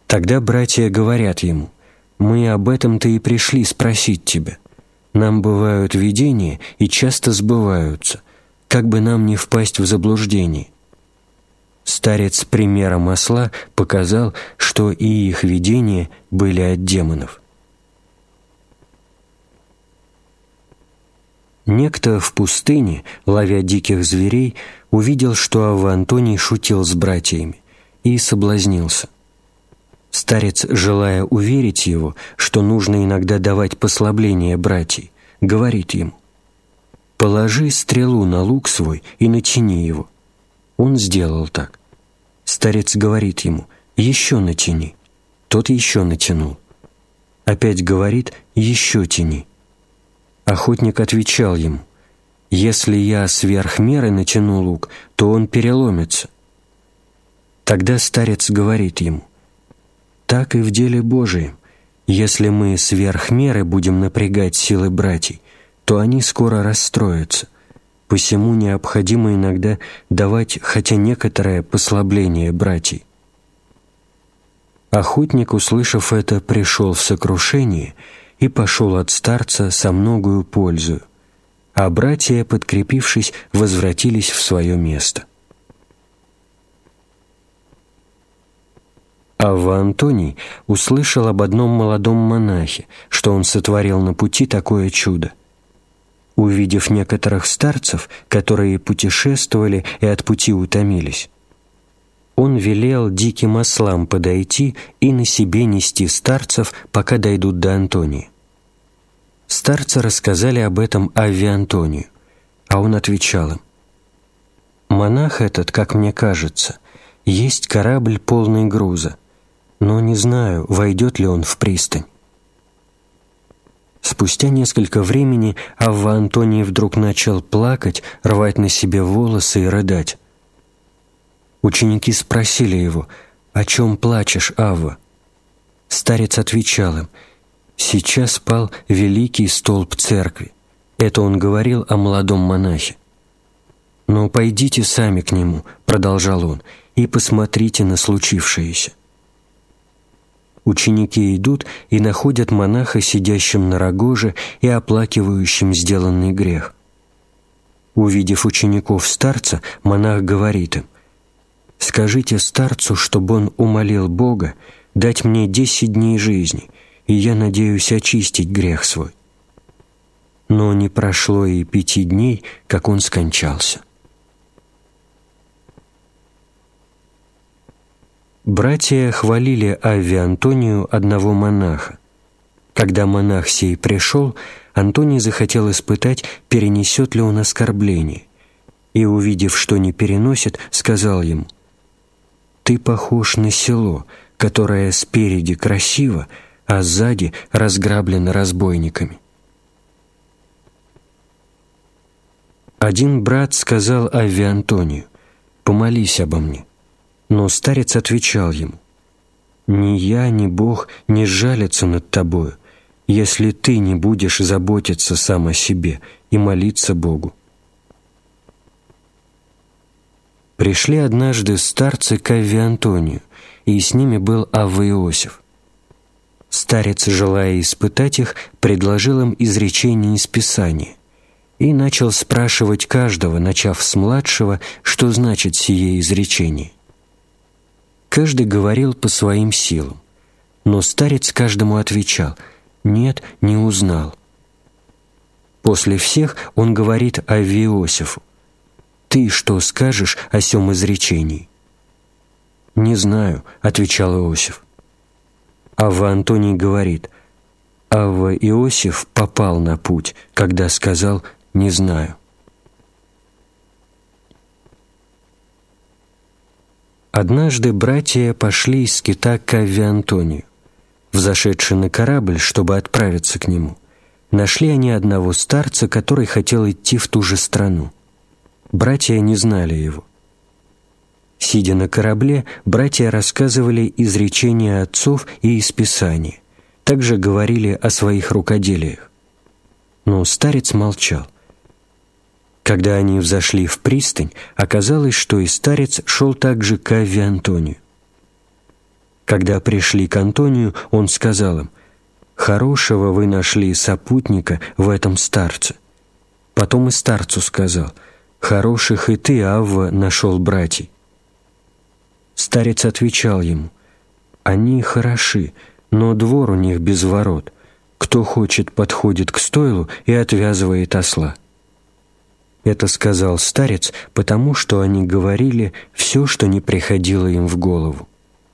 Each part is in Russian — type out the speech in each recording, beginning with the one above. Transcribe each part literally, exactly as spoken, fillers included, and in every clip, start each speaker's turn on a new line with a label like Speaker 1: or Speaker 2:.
Speaker 1: Тогда братья говорят ему: «Мы об этом-то и пришли спросить тебя. Нам бывают видения и часто сбываются, как бы нам не впасть в заблуждение». Старец примером осла показал, что и их видения были от демонов. Некто в пустыне, ловя диких зверей, увидел, что Авва Антоний шутил с братьями, и соблазнился. Старец, желая уверить его, что нужно иногда давать послабление братьям, говорит ему: «Положи стрелу на лук свой и натяни его». Он сделал так. Старец говорит ему: «Еще натяни». Тот еще натянул. Опять говорит: «Еще тяни». Охотник отвечал ему: «Если я сверх меры натяну лук, то он переломится». Тогда старец говорит ему: «Так и в деле Божием. Если мы сверх меры будем напрягать силы братьев, то они скоро расстроятся. Посему необходимо иногда давать хотя некоторое послабление братьев». Охотник, услышав это, пришел в сокрушение и пошел от старца со многою пользою, а братья, подкрепившись, возвратились в свое место. Авва Антоний услышал об одном молодом монахе, что он сотворил на пути такое чудо. Увидев некоторых старцев, которые путешествовали и от пути утомились, он велел диким ослам подойти и на себе нести старцев, пока дойдут до Антония. Старцы рассказали об этом Авве Антонию, а он отвечал им: «Монах этот, как мне кажется, есть корабль полный груза, но не знаю, войдет ли он в пристань». Спустя несколько времени Авва Антоний вдруг начал плакать, рвать на себе волосы и рыдать. Ученики спросили его: «О чем плачешь, Авва?» Старец отвечал им: «Сейчас пал великий столб церкви». Это он говорил о молодом монахе. «Но пойдите сами к нему», — продолжал он, — «и посмотрите на случившееся». Ученики идут и находят монаха, сидящим на рогоже и оплакивающим сделанный грех. Увидев учеников старца, монах говорит им: «Скажите старцу, чтобы он умолил Бога дать мне десять дней жизни, и я надеюсь очистить грех свой». Но не прошло и пяти дней, как он скончался. Братья хвалили Авве Антонию одного монаха. Когда монах сей пришел, Антоний захотел испытать, перенесет ли он оскорбление, и, увидев, что не переносит, сказал ему: «Ты похож на село, которое спереди красиво, а сзади разграблено разбойниками». Один брат сказал Авве Антонию: «Помолись обо мне». Но старец отвечал ему: «Ни я, ни Бог не сжалятся над тобою, если ты не будешь заботиться сам о себе и молиться Богу». Пришли однажды старцы к Авве Антонию, и с ними был Авва Иосиф. Старец, желая испытать их, предложил им изречение из Писания и начал спрашивать каждого, начав с младшего, что значит сие изречение. Каждый говорил по своим силам, но старец каждому отвечал: «Нет, не узнал». После всех он говорит Авве Иосифу: «Ты что скажешь о сём изречении?» «Не знаю», — отвечал Иосиф. Авва Антоний говорит: «Авва Иосиф попал на путь, когда сказал: не знаю». Однажды братья пошли из Скита к Авве Антонию. Взошедши на корабль, чтобы отправиться к нему, нашли они одного старца, который хотел идти в ту же страну. Братья не знали его. Сидя на корабле, братья рассказывали изречения отцов и из Писания, также говорили о своих рукоделиях. Но старец молчал. Когда они взошли в пристань, оказалось, что и старец шел также к Авве Антонию. Когда пришли к Антонию, он сказал им: «Хорошего вы нашли сопутника в этом старце». Потом и старцу сказал: «Хороших и ты, Авва, нашел братьей». Старец отвечал ему: «Они хороши, но двор у них без ворот. Кто хочет, подходит к стойлу и отвязывает осла». Это сказал старец, потому что они говорили все, что не приходило им в голову.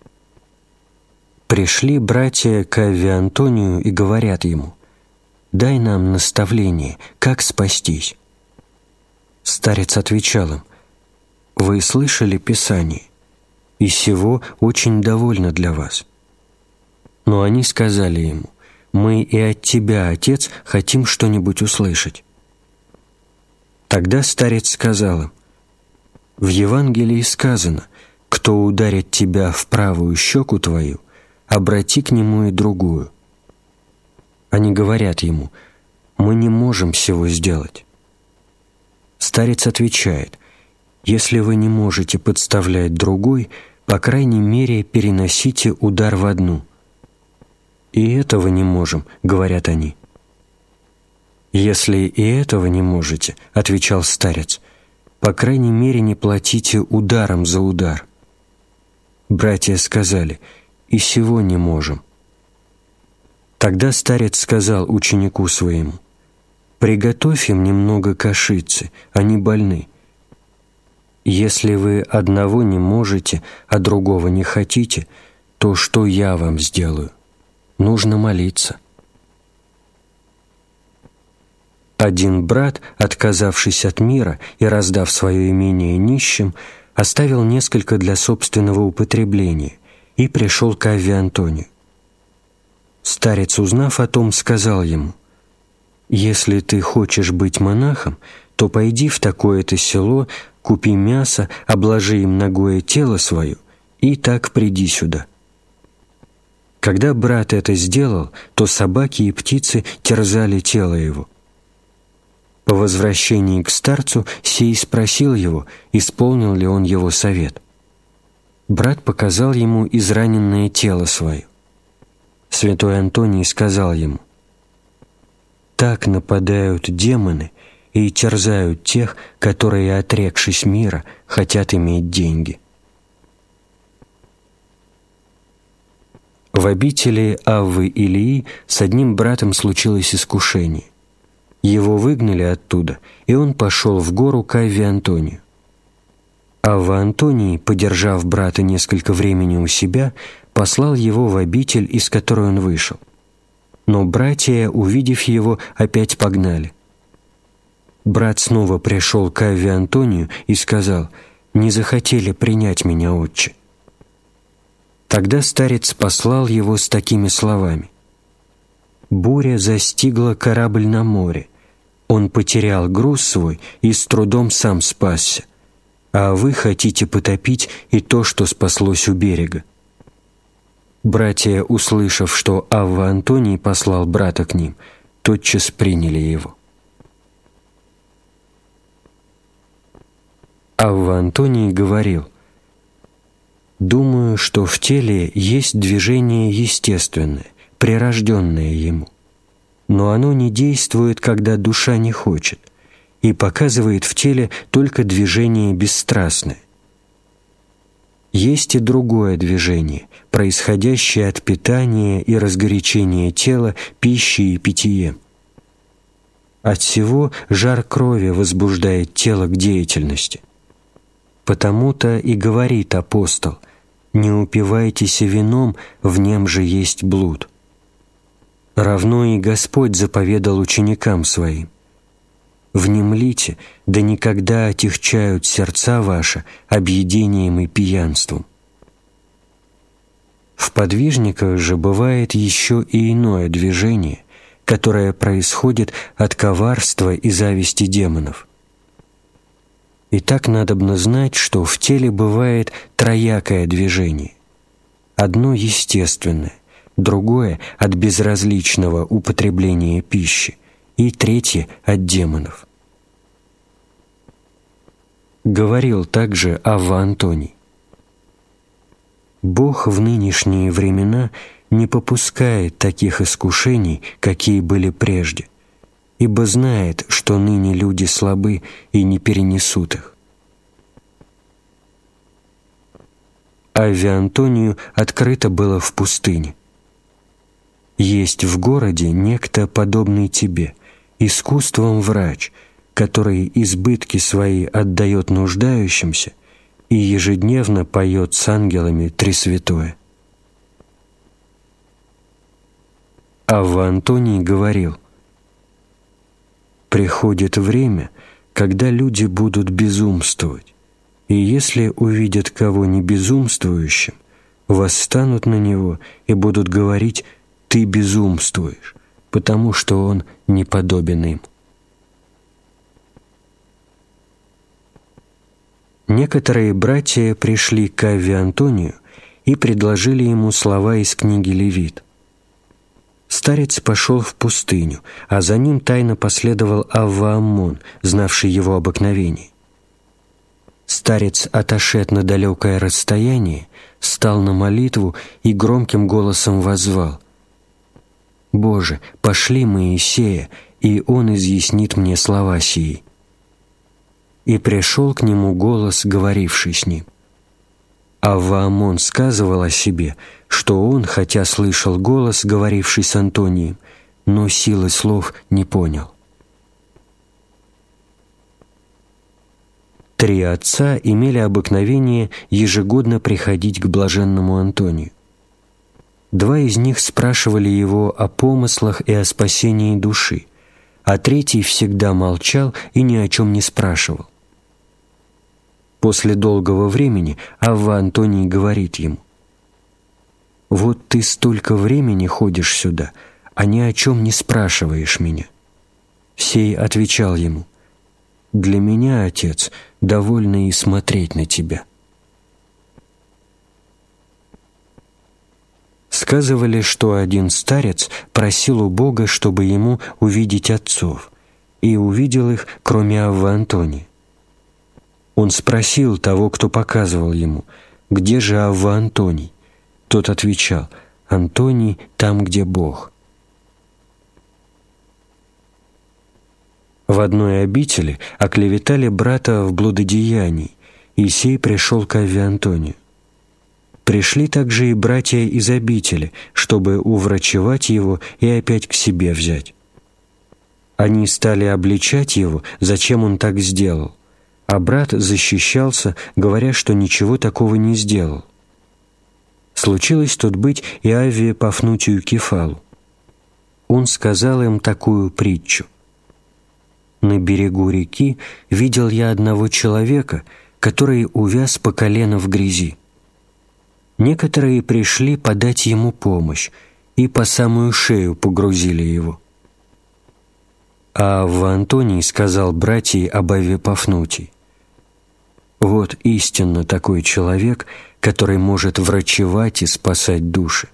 Speaker 1: Пришли братья к Авве Антонию и говорят ему: «Дай нам наставление, как спастись». Старец отвечал им: «Вы слышали Писание, и сего очень довольно для вас». Но они сказали ему: «Мы и от тебя, Отец, хотим что-нибудь услышать». Тогда старец сказал им: «В Евангелии сказано: кто ударит тебя в правую щеку твою, обрати к нему и другую». Они говорят ему: «Мы не можем сего сделать». Старец отвечает: «Если вы не можете подставлять другой, по крайней мере, переносите удар в одну». «И этого не можем», — говорят они. «Если и этого не можете», — отвечал старец, «по крайней мере, не платите ударом за удар». Братья сказали: «И сего не можем». Тогда старец сказал ученику своему: «Приготовь им немного кашицы, они больны. Если вы одного не можете, а другого не хотите, то что я вам сделаю? Нужно молиться». Один брат, отказавшись от мира и раздав свое имение нищим, оставил несколько для собственного употребления и пришел к Авве Антонию. Старец, узнав о том, сказал ему: «Если ты хочешь быть монахом, то пойди в такое-то село, купи мясо, обложи им нагое тело свое, и так приди сюда». Когда брат это сделал, то собаки и птицы терзали тело его. По возвращении к старцу сей спросил его, исполнил ли он его совет. Брат показал ему израненное тело свое. Святой Антоний сказал ему: «Так нападают демоны и терзают тех, которые, отрекшись мира, хотят иметь деньги». В обители Аввы Илии с одним братом случилось искушение. Его выгнали оттуда, и он пошел в гору к Авве Антонию. Авва Антоний, подержав брата несколько времени у себя, послал его в обитель, из которой он вышел. Но братья, увидев его, опять погнали. Брат снова пришел к Авве Антонию и сказал: «Не захотели принять меня, отче». Тогда старец послал его с такими словами: «Буря застигла корабль на море. Он потерял груз свой и с трудом сам спасся. А вы хотите потопить и то, что спаслось у берега». Братья, услышав, что Авва Антоний послал брата к ним, тотчас приняли его. Авва Антоний говорил: «Думаю, что в теле есть движение естественное, прирожденное ему. Но оно не действует, когда душа не хочет, и показывает в теле только движение бесстрастное. Есть и другое движение, происходящее от питания и разгорячения тела пищей и питьем. От всего жар крови возбуждает тело к деятельности. Потому-то и говорит апостол: «Не упивайтесь вином, в нем же есть блуд». Равно и Господь заповедал ученикам своим: «Внемлите, да никогда отягчают сердца ваши объедением и пьянством». В подвижниках же бывает еще и иное движение, которое происходит от коварства и зависти демонов. И так надобно знать, что в теле бывает троякое движение. Одно естественное, другое от безразличного употребления пищи, и третье от демонов. Говорил также Авва Антоний: Бог в нынешние времена не попускает таких искушений, какие были прежде, ибо знает, что ныне люди слабы и не перенесут их. Авве Антонию открыто было в пустыне. Есть в городе некто, подобный тебе, искусством врач, который избытки свои отдает нуждающимся и ежедневно поет с ангелами Тресвятое. Авва Антоний говорил: «Приходит время, когда люди будут безумствовать, и если увидят кого не безумствующим, восстанут на него и будут говорить: «Ты безумствуешь», потому что он не подобен им». Некоторые братья пришли к Авве Антонию и предложили ему слова из книги Левит. Старец пошел в пустыню, а за ним тайно последовал Авва Аммон, знавший его обыкновение. Старец, отошед на далекое расстояние, стал на молитву и громким голосом воззвал: «Боже, пошли Моисея, и он изъяснит мне слова сии». И пришел к нему голос, говоривший с ним. Авва Аммон сказывал о себе, что он, хотя слышал голос, говоривший с Антонием, но силы слов не понял. Три отца имели обыкновение ежегодно приходить к блаженному Антонию. Два из них спрашивали его о помыслах и о спасении души, а третий всегда молчал и ни о чем не спрашивал. После долгого времени Авва Антоний говорит ему: «Вот ты столько времени ходишь сюда, а ни о чем не спрашиваешь меня». Сей отвечал ему: «Для меня, отец, довольно и смотреть на тебя». Сказывали, что один старец просил у Бога, чтобы ему увидеть отцов, и увидел их, кроме Аввы Антония. Он спросил того, кто показывал ему: «Где же Авва Антоний?» Тот отвечал: «Антоний там, где Бог». В одной обители оклеветали брата в блудодеянии, и сей пришел к Авве Антонию. Пришли также и братья из обители, чтобы уврачевать его и опять к себе взять. Они стали обличать его, зачем он так сделал, а брат защищался, говоря, что ничего такого не сделал. Случилось тут быть и Авве Пафнутию Кефалу. Он сказал им такую притчу: «На берегу реки видел я одного человека, который увяз по колено в грязи. Некоторые пришли подать ему помощь и по самую шею погрузили его». А Авва Антоний сказал братьям об Авве Пафнутии: «Вот истинно такой человек, который может врачевать и спасать души».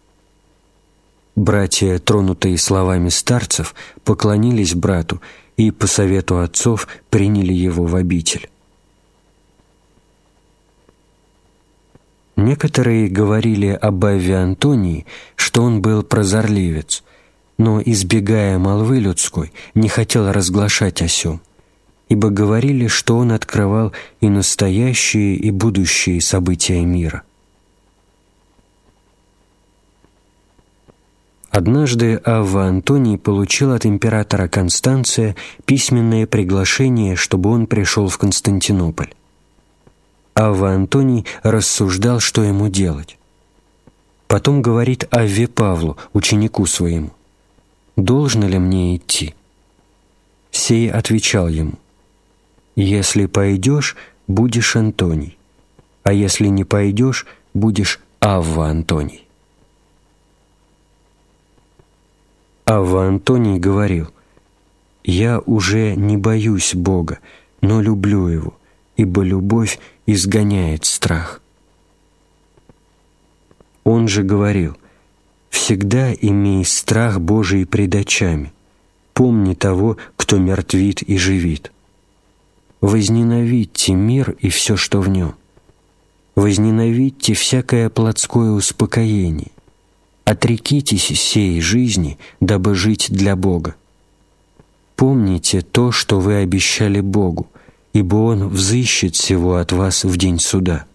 Speaker 1: Братья, тронутые словами старцев, поклонились брату и по совету отцов приняли его в обитель. Некоторые говорили об Авве Антонии, что он был прозорливец, но, избегая молвы людской, не хотел разглашать о сем, ибо говорили, что он открывал и настоящие, и будущие события мира. Однажды Авва Антоний получил от императора Констанция письменное приглашение, чтобы он пришел в Константинополь. Авва Антоний рассуждал, что ему делать. Потом говорит Авве Павлу, ученику своему: «Должно ли мне идти?» Сей отвечал ему: «Если пойдешь, будешь Антоний, а если не пойдешь, будешь Авва Антоний». Авва Антоний говорил: «Я уже не боюсь Бога, но люблю Его, ибо любовь изгоняет страх». Он же говорил: «Всегда имей страх Божий пред очами, помни того, кто мертвит и живит. Возненавидьте мир и все, что в нем. возненавидьте всякое плотское успокоение, отрекитесь сей жизни, дабы жить для Бога. Помните то, что вы обещали Богу, ибо Он взыщет всего от вас в день суда.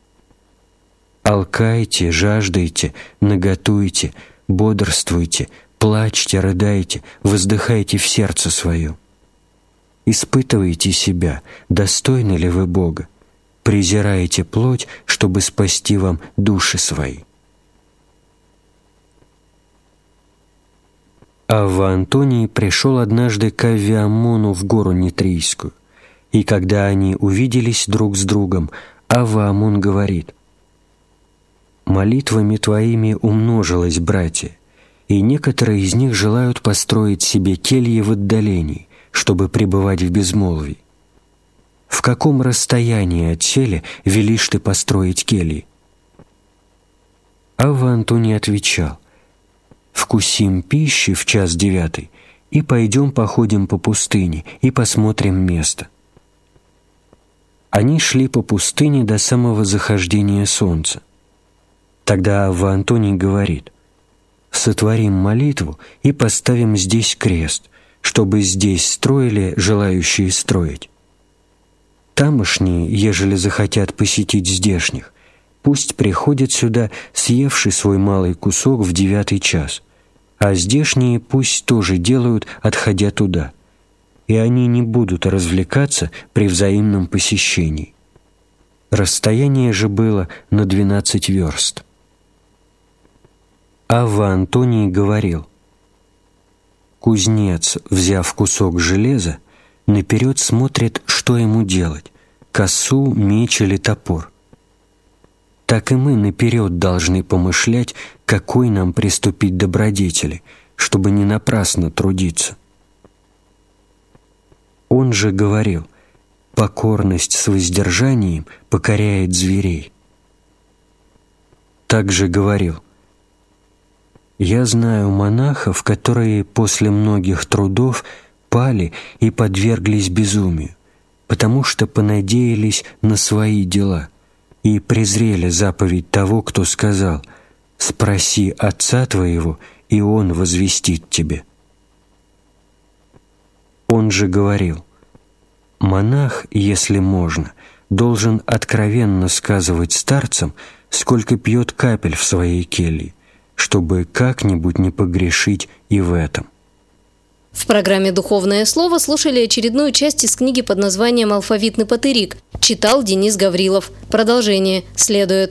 Speaker 1: Алкайте, жаждайте, наготуйте, бодрствуйте, плачьте, рыдайте, воздыхайте в сердце свое. Испытывайте себя, достойны ли вы Бога, презираете плоть, чтобы спасти вам души свои. Авва Антоний пришел однажды к Аввиамону в гору Нитрийскую, и когда они увиделись друг с другом, Авва Амон говорит: «Молитвами твоими умножилось, братья, и некоторые из них желают построить себе кельи в отдалении, чтобы пребывать в безмолвии. В каком расстоянии от сели велишь ты построить кельи?» Авва Антоний отвечал: «Вкусим пищи в час девятый, и пойдем походим по пустыне, и посмотрим место». Они шли по пустыне до самого захождения солнца. Тогда Авва Антоний говорит: «Сотворим молитву и поставим здесь крест, чтобы здесь строили желающие строить. Тамошние, ежели захотят посетить здешних, пусть приходят сюда, съевший свой малый кусок в девятый час, а здешние пусть тоже делают, отходя туда, и они не будут развлекаться при взаимном посещении». Расстояние же было на двенадцать верст. Авва Антоний говорил: «Кузнец, взяв кусок железа, наперед смотрит, что ему делать – косу, меч или топор. Так и мы наперед должны помышлять, какой нам приступить добродетели, чтобы не напрасно трудиться». Он же говорил: «Покорность с воздержанием покоряет зверей». Также говорил: «Я знаю монахов, которые после многих трудов пали и подверглись безумию, потому что понадеялись на свои дела и презрели заповедь того, кто сказал: „Спроси отца твоего, и он возвестит тебе“». Он же говорил: «Монах, если можно, должен откровенно сказывать старцам, сколько пьет капель в своей келье, чтобы как-нибудь не погрешить и в этом».
Speaker 2: В программе «Духовное слово» слушали очередную часть из книги под названием «Алфавитный патырик». Читал Денис Гаврилов. Продолжение следует.